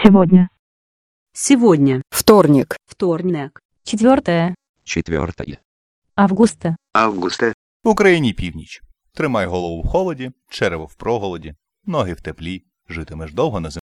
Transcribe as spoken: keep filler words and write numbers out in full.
Сегодня. Сегодня. Вторник. Вторник. Четвертое Четвертое. августа. Августа. В Україні північ. Тримай голову в холоді, черево в проголоді, ноги в теплі, житимеш довго на землі.